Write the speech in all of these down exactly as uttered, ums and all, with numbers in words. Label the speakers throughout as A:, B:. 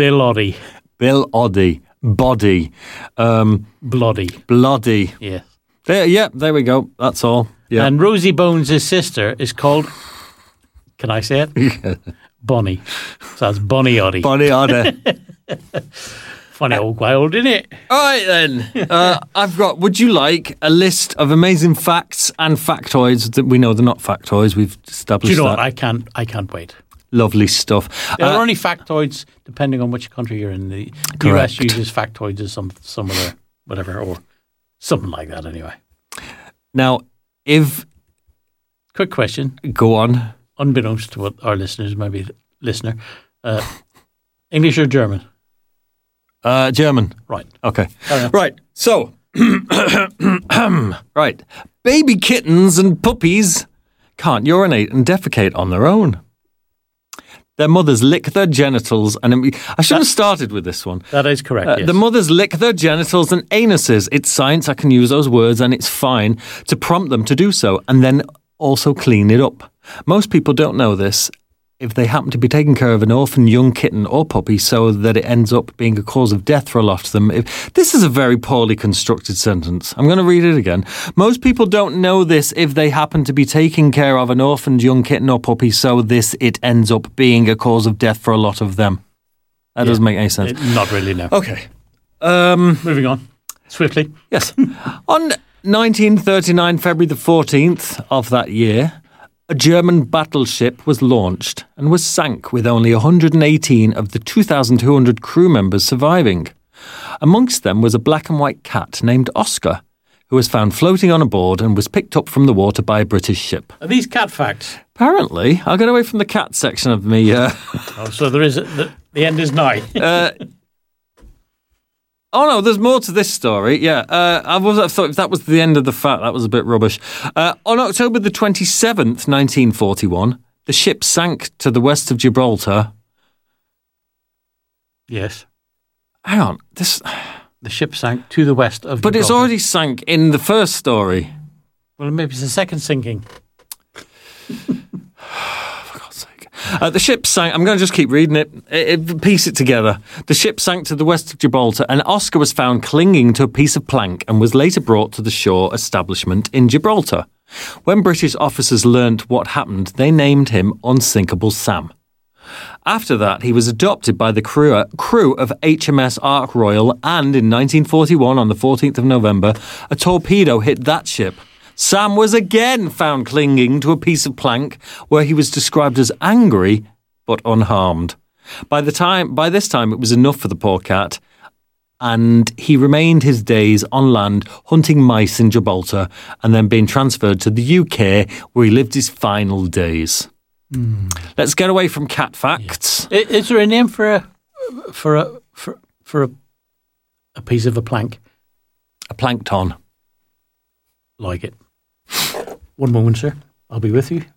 A: Bill Oddie.
B: Bill Oddie. Body. Um,
A: Bloody.
B: Bloody.
A: Yeah.
B: There, yeah, there we go. That's all. Yeah.
A: And Rosie Bones' sister is called, can I say it? Bonnie. So that's Bonnie Oddie.
B: Bonnie Oddie.
A: Funny old wild, isn't it?
B: All right, then. Uh, I've got, would you like a list of amazing facts and factoids that we know they're not factoids? We've established
A: Do you know
B: that.
A: what? I can't, I can't wait.
B: Lovely stuff.
A: There
B: Uh,
A: are only factoids depending on which country you're in. The
B: Correct.
A: U S uses factoids as some, some other, whatever, or something like that anyway.
B: Now, if...
A: Quick question.
B: Go on.
A: Unbeknownst to what our listeners, maybe listener, uh, English or German?
B: Uh, German.
A: Right.
B: Okay. Right. So, right. Baby kittens and puppies can't urinate and defecate on their own. Their mothers lick their genitals and... I should have started with this one.
A: That is correct,
B: Uh,
A: yes.
B: The mothers lick their genitals and anuses. It's science, I can use those words, and it's fine to prompt them to do so and then also clean it up. Most people don't know this if they happen to be taking care of an orphan young kitten or puppy so that it ends up being a cause of death for a lot of them. If, this is a very poorly constructed sentence. I'm going to read it again. Most people don't know this if they happen to be taking care of an orphaned young kitten or puppy so this it ends up being a cause of death for a lot of them. That
A: Yeah.
B: doesn't make any sense.
A: It- not really, no.
B: Okay. Um,
A: Moving on. Swiftly.
B: Yes. On nineteen thirty-nine, February the fourteenth of that year, a German battleship was launched and was sank with only one hundred eighteen of the two thousand two hundred crew members surviving. Amongst them was a black and white cat named Oscar, who was found floating on a board and was picked up from the water by a British ship.
A: Are these cat facts?
B: Apparently, I'll get away from the cat section of me. Uh,
A: Oh, so there is a, the, the end is nigh.
B: uh, Oh no, there's more to this story. Yeah, uh, I was. I thought if that was the end of the fact, that was a bit rubbish. Uh, on October the twenty-seventh, nineteen forty-one, the ship sank to the west of Gibraltar.
A: Yes.
B: Hang on, this.
A: The ship sank to the west of
B: But it's
A: Gibraltar.
B: already sank in the first story.
A: Well, maybe it's the second sinking.
B: For God's sake. Uh, the ship sank. I'm going to just keep reading it. It, it. Piece it together. The ship sank to the west of Gibraltar, and Oscar was found clinging to a piece of plank and was later brought to the shore establishment in Gibraltar. When British officers learnt what happened, they named him Unsinkable Sam. After that, he was adopted by the crew, crew of H M S Ark Royal, and in nineteen forty-one, on the fourteenth of November, a torpedo hit that ship. Sam was again found clinging to a piece of plank where he was described as angry but unharmed. By the time, by this time, it was enough for the poor cat, and he remained his days on land hunting mice in Gibraltar and then being transferred to the U K where he lived his final days. Mm. Let's get away from cat facts.
A: Yeah. Is there a name for a for a for for a, a piece of a plank?
B: A plankton.
A: Like it. One moment, sir. I'll be with you.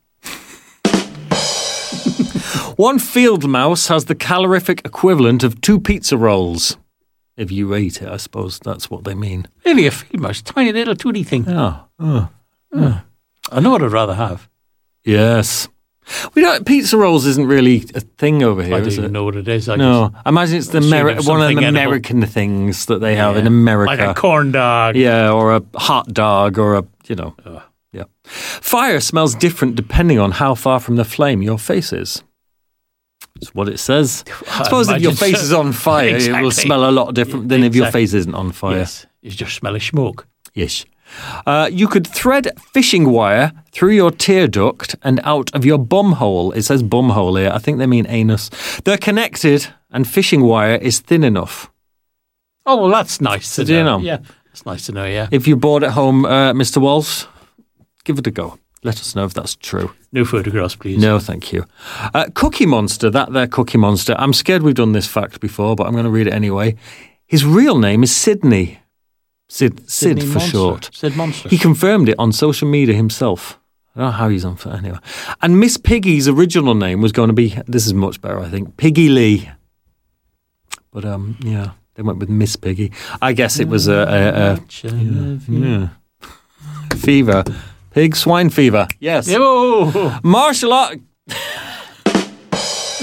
B: One field mouse has the calorific equivalent of two pizza rolls. If you ate it, I suppose that's what they mean.
A: Really, a field mouse, tiny little tooty thing.
B: Oh, oh, oh.
A: I know what I'd rather have.
B: Yes. We don't. Pizza rolls isn't really a thing over here,
A: I don't
B: is
A: even
B: it?
A: know what it is. I
B: no,
A: just
B: I imagine it's the
A: assume
B: Ameri-
A: it's
B: one of the
A: something edible.
B: American things that they have
A: Yeah.
B: in America,
A: like a corn dog.
B: yeah, or a hot dog, or a you know,
A: Ugh.
B: yeah. Fire smells different depending on how far from the flame your face is. That's what it says. I suppose if your
A: imagine
B: face
A: so.
B: is on fire, it will
A: Exactly.
B: smell a lot different than if your
A: Exactly.
B: face isn't on fire.
A: Yes, you just smell of smoke.
B: Yes. Uh, you could thread fishing wire through your tear duct and out of your bum hole. It says bum hole here. I think they mean anus. They're connected and fishing wire is thin enough.
A: Oh, well, that's nice to
B: Do you
A: know.
B: know?
A: Yeah, it's nice to know, yeah.
B: If you're bored at home, uh, Mister Walsh, give it a go. Let us know if that's true.
A: No photographs, please.
B: No, thank you. Uh, Cookie Monster, that there Cookie Monster. I'm scared we've done this fact before, but I'm going to read it anyway. His real name is Sydney. Sid, Sid
A: Sydney
B: for
A: Monster.
B: short.
A: Sid Monster.
B: He confirmed it on social media himself. I don't know how he's on for anyway. And Miss Piggy's original name was going to be, this is much better, I think, Piggy Lee. But, um, yeah, they went with Miss Piggy. I guess it was a, a, a yeah, yeah. fever. Pig swine fever. Yes.
A: Oh.
B: Martial art.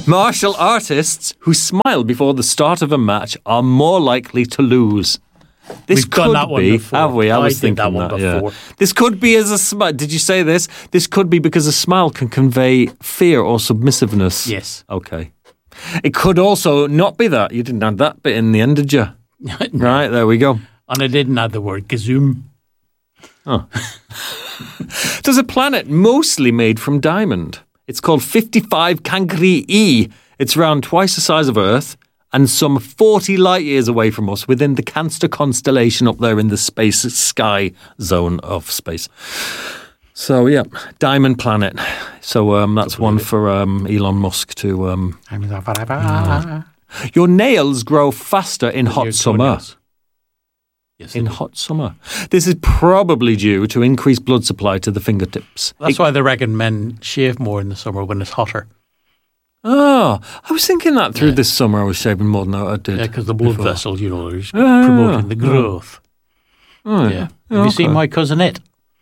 B: Martial artists who smile before the start of a match are more likely to lose. This
A: We've
B: could
A: done that one
B: be,
A: before.
B: have we? I,
A: I
B: was
A: did
B: thinking
A: that one
B: yeah.
A: before.
B: This could be as a smile. Did you say this? This could be because a smile can convey fear or submissiveness.
A: Yes.
B: Okay. It could also not be that. You didn't add that bit in the end, did you? Right, there we go.
A: And I didn't add the word gazoom.
B: Oh. There's a planet mostly made from diamond. It's called fifty-five Cancri E. It's around twice the size of Earth and some forty light years away from us within the Cancer constellation up there in the space sky zone of space. So, yeah, Diamond Planet. So um, that's one for um, Elon Musk to... Um, uh, your nails grow faster in hot summer.
A: Yes,
B: in hot summer. This is probably due to increased blood supply to the fingertips.
A: That's
B: it,
A: why they reckon men shave more in the summer when it's hotter.
B: Oh, I was thinking that through
A: Yeah.
B: this summer I was shaving more than I did.
A: Yeah, because the blood
B: before.
A: vessels, you know, are
B: Yeah,
A: promoting
B: yeah,
A: the growth.
B: Oh,
A: Yeah. Have
B: okay.
A: you seen My Cousin It?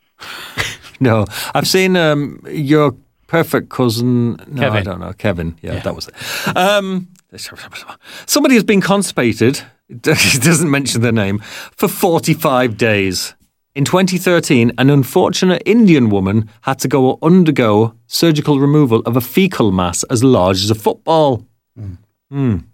B: No, I've seen um, your perfect cousin. No,
A: Kevin.
B: I don't know. Kevin. Yeah,
A: Yeah.
B: that was it. Um, somebody has been constipated. It doesn't mention their name for forty-five days. In twenty thirteen, an unfortunate Indian woman had to go undergo surgical removal of a fecal mass as large as a football. Mm. Mm.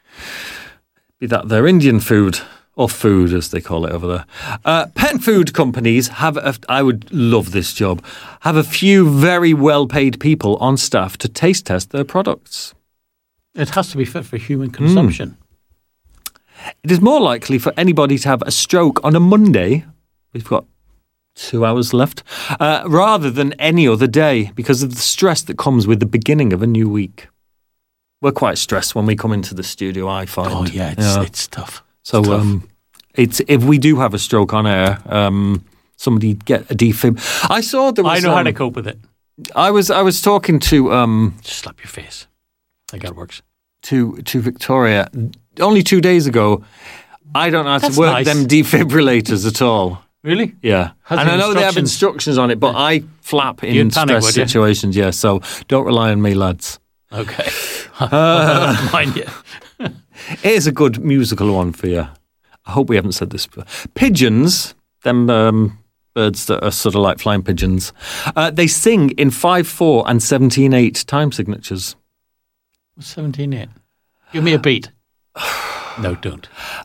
B: Be that their Indian food. Or food, as they call it over there. Uh, pet food companies have, a, I would love this job, have a few very well-paid people on staff to taste test their products.
A: It has to be fit for human consumption.
B: Mm. It is more likely for anybody to have a stroke on a Monday, we've got two hours left, uh, rather than any other day because of the stress that comes with the beginning of a new week. We're quite stressed when we come into the studio, I find.
A: Oh, yeah, it's,
B: yeah.
A: it's tough.
B: So
A: it's, tough.
B: Um, it's if we do have a stroke on air, um, somebody get a defib. I saw there was.
A: I know
B: um,
A: how to cope with it.
B: I was I was talking to um,
A: Just slap your face. I think that works.
B: to to Victoria only two days ago. I don't know how
A: That's
B: to work
A: nice.
B: them defibrillators at all.
A: Really?
B: Yeah,
A: Has
B: and
A: the
B: I know they have
A: instructions-
B: instructions on it, but I flap in
A: You'd panic,
B: stress
A: would you?
B: situations. Yeah, so don't rely on me, lads.
A: Okay. Uh, Mind you.
B: Here's a good musical one for you. I hope we haven't said this before. Pigeons, them um, birds that are sort of like flying pigeons, uh, they sing in five four and seventeen eight time signatures.
A: seventeen eight. Give me a beat. No, don't.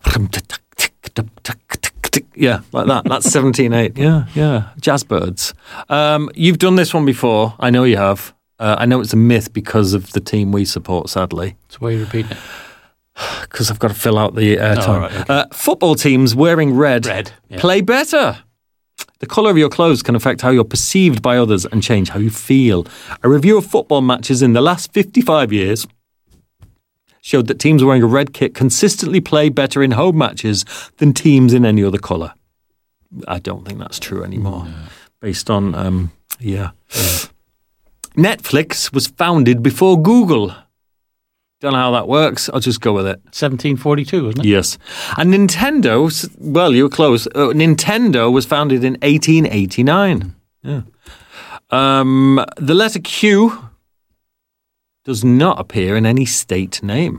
B: Yeah, like that. That's seventeen eight. Yeah, yeah. Jazz birds. Um, you've done this one before. I know you have. Uh, I know it's a myth because of the team we support, sadly.
A: So why are you repeating it?
B: Because I've got to fill out the airtime.
A: Oh, right, okay.
B: uh, football teams wearing red,
A: Red, yeah.
B: play better. The colour of your clothes can affect how you're perceived by others and change how you feel. A review of football matches in the last fifty-five years showed that teams wearing a red kit consistently play better in home matches than teams in any other colour. I don't think that's true anymore, no. based on, um, yeah. yeah. Netflix was founded before Google. Don't know how that works. I'll just go with it.
A: seventeen forty-two, wasn't it?
B: Yes. And Nintendo, well, you were close. Uh, Nintendo was founded in eighteen eighty-nine. Yeah. Um, the letter Q does not appear in any state name.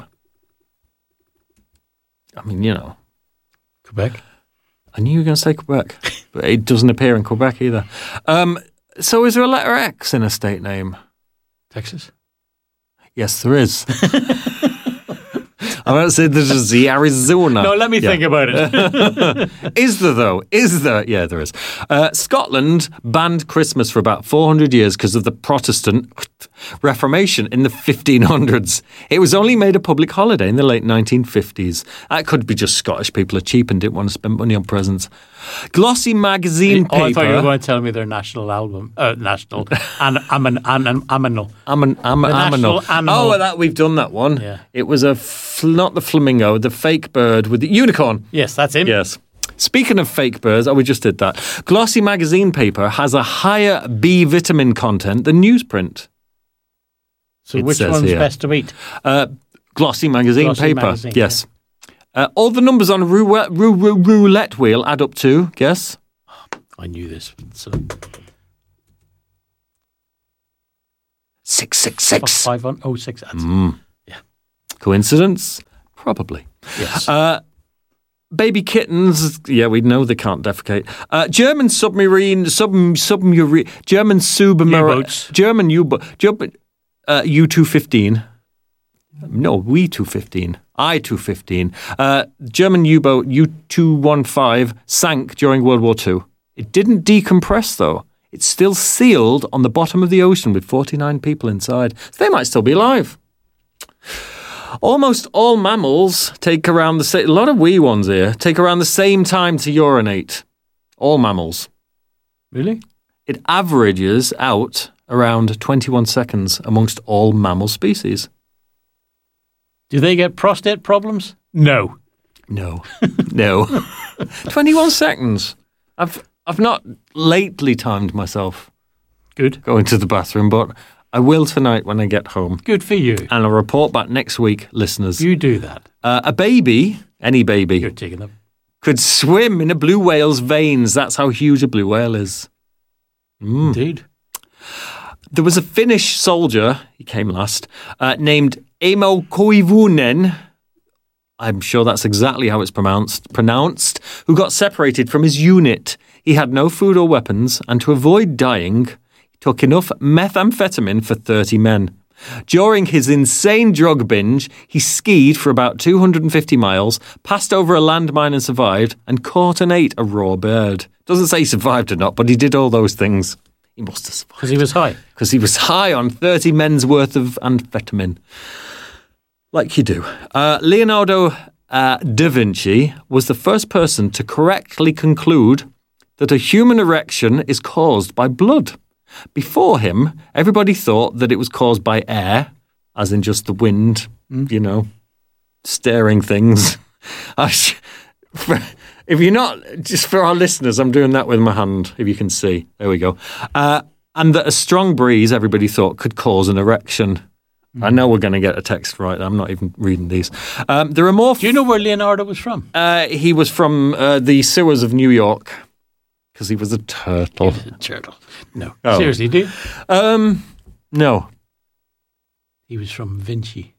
B: I mean, you know.
A: Quebec.
B: I knew you were going to say Quebec, but it doesn't appear in Quebec either. Um, so is there a letter X in a state name?
A: Texas.
B: Yes, there is. I won't say there's the Arizona.
A: No, let me
B: yeah.
A: think about it.
B: Is there, though? Is there? Yeah, there is. Uh, Scotland banned Christmas for about four hundred years because of the Protestant Reformation in the fifteen hundreds. It was only made a public holiday in the late nineteen fifties. That could be just Scottish people are cheap and didn't want to spend money on presents. Glossy magazine
A: Oh,
B: paper.
A: I thought you were going to tell me their national album. Uh, national. An, amin, amin, aminal.
B: Amin, am,
A: The
B: aminal.
A: national animal.
B: Oh, well, that we've done that one.
A: Yeah.
B: It was a fl- not the flamingo, the fake bird with the unicorn.
A: Yes, that's him.
B: Yes. Speaking of fake birds, oh, we just did that. Glossy magazine paper has a higher B vitamin content than newsprint.
A: So
B: It
A: which
B: says
A: one's
B: here.
A: best to eat?
B: Uh, glossy magazine
A: Glossy
B: paper.
A: magazine,
B: yes. Uh, all the numbers on a roulette, rou- rou- roulette wheel add up to, guess?
A: I knew this. So
B: six six six.
A: Five on oh six. That's
B: Mm. Yeah. Coincidence? Probably.
A: yes.
B: Uh, baby kittens, yeah, we know they can't defecate. Uh, German submarine, sub, submarine, German submarine,
A: U-boats.
B: German U-boat, German, uh, U two fifteen. No, We two fifteen. I two fifteen. Uh, German U-boat U two fifteen sank during World War Two. It didn't decompress, though. It's still sealed on the bottom of the ocean with forty-nine people inside. So they might still be alive. Almost all mammals take around the same... A lot of wee ones here take around the same time to urinate. All mammals.
A: Really?
B: It averages out around twenty-one seconds amongst all mammal species.
A: Do they get prostate problems? No.
B: No. No. twenty-one seconds. I've I've not lately timed myself
A: Good.
B: going to the bathroom, but I will tonight when I get home.
A: Good for you.
B: And I'll report back next week, listeners.
A: You do that.
B: Uh, a baby, any baby,
A: You're taking them.
B: could swim in a blue whale's veins. That's how huge a blue whale is. Mm.
A: Indeed.
B: There was a Finnish soldier, he came last, uh, named Emo Koivunen, I'm sure that's exactly how it's pronounced, pronounced, who got separated from his unit. He had no food or weapons, and to avoid dying, he took enough methamphetamine for thirty men. During his insane drug binge, he skied for about two hundred fifty miles, passed over a landmine and survived, and caught and ate a raw bird. Doesn't say he survived or not, but he did all those things. He must have survived.
A: Because he was high.
B: Because he was high on thirty men's worth of amphetamine. Like you do. Uh, Leonardo uh, da Vinci was the first person to correctly conclude that a human erection is caused by blood. Before him, everybody thought that it was caused by air, as in just the wind, mm. you know, stirring things. I sh- for, if you're not, just for our listeners, I'm doing that with my hand, if you can see. There we go. Uh, and that a strong breeze, everybody thought, could cause an erection. Mm. I know we're going to get a text right. I'm not even reading these. Um, there are more... F-
A: Do you know where Leonardo was from?
B: Uh, he was from uh, the sewers of New York. Because he was a turtle.
A: He was a turtle. No.
B: Oh.
A: Seriously, do you?
B: Um, no.
A: He was from Vinci.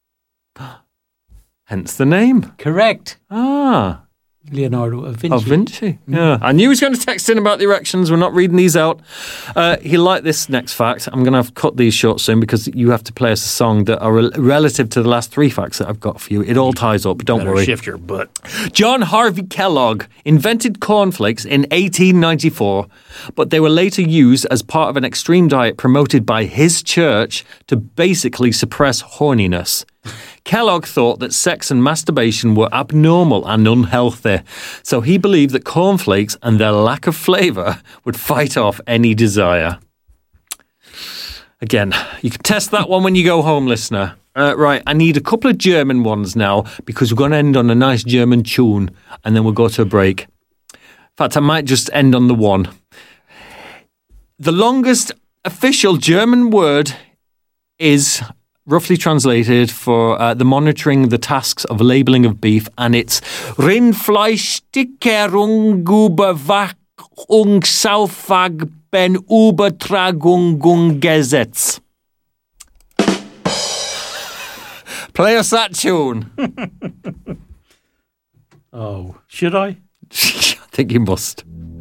B: Hence the name.
A: Correct.
B: Ah.
A: Leonardo of Vinci.
B: Of Vinci. Yeah. I knew he was going to text in about the erections. We're not reading these out. Uh, he liked this next fact. I'm going to have to cut these short soon because you have to play us a song that are re- relative to the last three facts that I've got for you. It all ties up. Don't
A: Better
B: worry.
A: shift your butt.
B: John Harvey Kellogg invented cornflakes in eighteen ninety-four, but they were later used as part of an extreme diet promoted by his church to basically suppress horniness. Kellogg thought that sex and masturbation were abnormal and unhealthy, so he believed that cornflakes and their lack of flavour would fight off any desire. Again, you can test that one when you go home, listener. Uh, right, I need a couple of German ones now because we're going to end on a nice German tune and then we'll go to a break. In fact, I might just end on the one. The longest official German word is... roughly translated for uh, the monitoring the tasks of labelling of beef, and it's Rindfleischstückerungsüberwachungsauffangbenübertragungsgesetz. Play us that tune.
A: Oh, should I?
B: I think you must.